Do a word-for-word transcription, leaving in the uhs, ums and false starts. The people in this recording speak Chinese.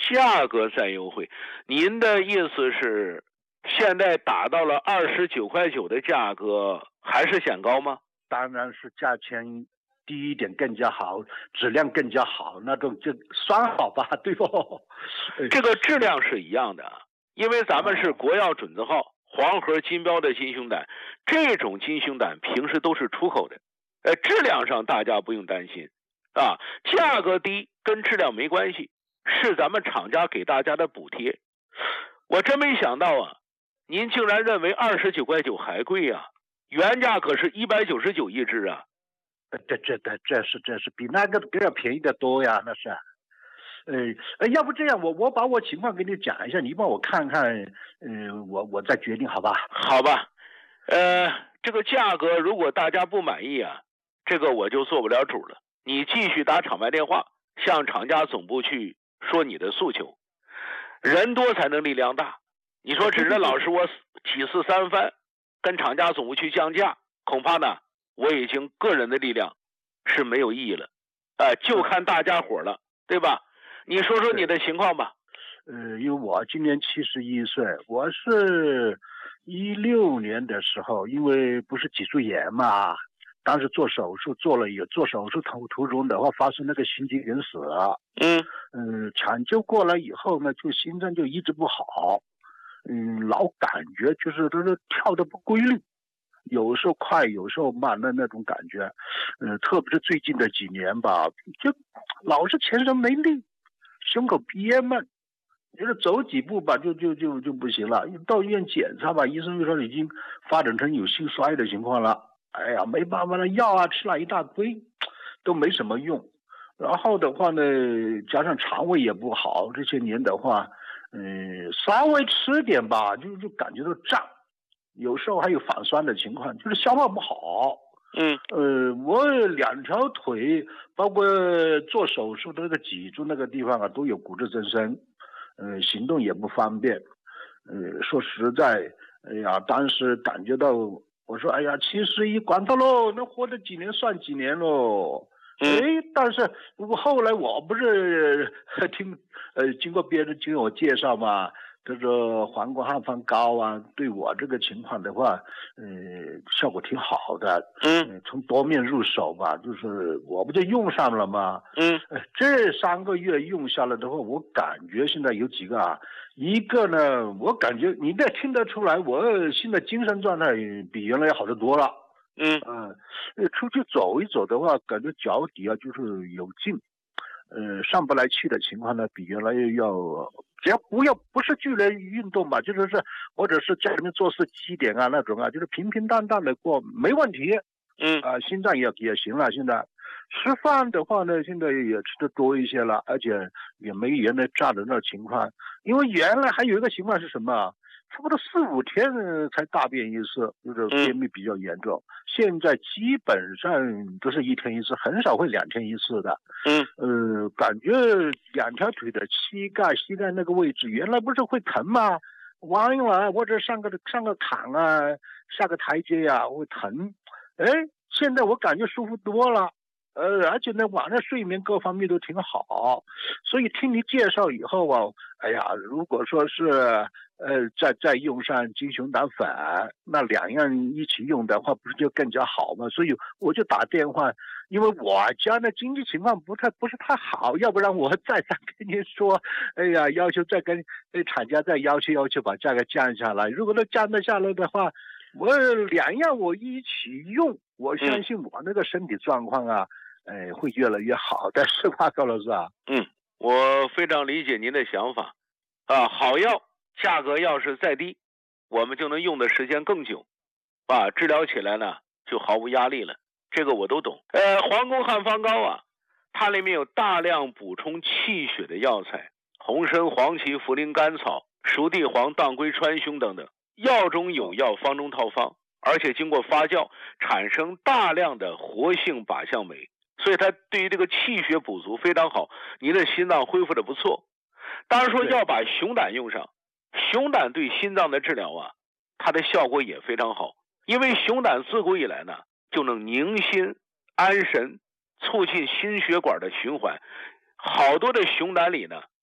价格再优惠。您的意思是，现在打到了二十九块九的价格，还是显高吗？ 当然是价钱低一点更加好，质量更加好，那种就算好吧，对不？ 这个质量是一样的，因为咱们是国药准字号、黄河金标的金胸胆，这种金胸胆平时都是出口的，呃，质量上大家不用担心啊，价格低跟质量没关系，是咱们厂家给大家的补贴。我真没想到啊，您竟然认为二十九块九还贵啊，原价可是一百九十九一支啊。 这这这这是这是比那个更要便宜的多呀，那是。呃，要不这样，我我把我情况给你讲一下，你帮我看看，呃，我我再决定，好吧？ 好吧，呃，这个价格如果大家不满意啊，这个我就做不了主了。你继续打厂外电话，向厂家总部去说你的诉求。人多才能力量大，你说指着老师我几次三番跟厂家总部去降价，恐怕呢我已经个人的力量是没有意义了，呃，就看大家伙了，对吧？你说说你的情况吧。 呃，因为我今年七十一岁，我是一六年的时候，因为不是脊柱炎嘛，当时做手术做了，有做手术途途中的话发生那个心肌梗死， 嗯嗯、呃，抢救过来以后呢，就心脏就一直不好，嗯，老感觉就是都是跳的不规律。有时候快，有时候慢的那种感觉，呃，特别是最近的几年吧，就老是全身没力，胸口憋闷，就是走几步吧，就就就就不行了。到医院检查吧，医生就说已经发展成有心衰的情况了。哎呀，没办法了，药啊吃了一大堆，都没什么用。然后的话呢，加上肠胃也不好，这些年的话，嗯，稍微吃点吧，就就感觉到胀。有时候还有反酸的情况，就是消化不好。 嗯， 呃，我两条腿，包括做手术的那个脊柱那个地方啊，都有骨质增生，呃，行动也不方便。呃，说实在，哎呀，当时感觉到，我说，哎呀，七十一管他喽，能活得几年算几年喽。哎，但是我后来我不是听，呃，经过别人经我介绍嘛。这个黄瓜汉方膏啊，对我这个情况的话，呃，效果挺好的。 嗯， 从多面入手吧，就是我不就用上了吗？ 嗯， 呃，这三个月用下来的话，我感觉现在有几个啊，一个呢，我感觉你也听得出来，我现在精神状态比原来要好得多了。 嗯嗯，呃，出去走一走的话，感觉脚底啊就是有劲。呃，上不来气的情况呢，比原来要，只要不要不是剧烈运动吧，就是是或者是家里面做事积点啊那种啊，就是平平淡淡的过没问题。 嗯啊、呃，心脏也也行了。现在吃饭的话呢，现在也吃的多一些了，而且也没原来炸的那情况。因为原来还有一个情况是什么？差不多四五天才大便一次，就是便秘比较严重。嗯、现在基本上都是一天一次，很少会两天一次的。 嗯， 呃，感觉两条腿的膝盖、膝盖那个位置，原来不是会疼吗？弯了或者上个上个坎啊，下个台阶呀、啊、会疼。哎，现在我感觉舒服多了。呃，而且呢，晚上睡眠各方面都挺好，所以听你介绍以后啊，哎呀，如果说是呃再再用上金熊胆粉，那两样一起用的话，不是就更加好吗？所以我就打电话，因为我家的经济情况不太不是太好，要不然我再三跟您说，哎呀，要求再跟厂家再要求要求把价格降下来。如果能降得下来的话，我两样我一起用，我相信我那个身体状况啊。哎，会越来越好的，是吧，高老师啊？ 嗯，我非常理解您的想法啊。好药价格要是再低，我们就能用的时间更久，啊，治疗起来呢就毫无压力了。这个我都懂。呃，黄宫汉方膏啊，它里面有大量补充气血的药材，红参、黄芪、茯苓、甘草、熟地黄、当归、川芎等等，药中有药，方中套方，而且经过发酵，产生大量的活性靶向酶。所以它对于这个气血补足非常好，你的心脏恢复的不错。当然说要把熊胆用上，熊胆对心脏的治疗啊，它的效果也非常好。因为熊胆自古以来呢，就能宁心安神，促进心血管的循环。好多的熊胆里呢，